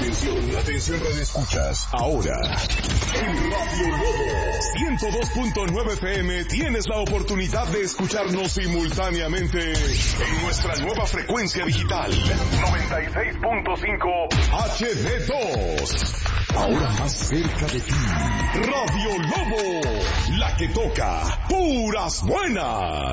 Atención Radio Escuchas. Ahora, en Radio Lobo 102.9 FM tienes la oportunidad de escucharnos simultáneamente en nuestra nueva frecuencia digital 96.5 HD2. Ahora más cerca de ti, Radio Lobo, la que toca puras buenas.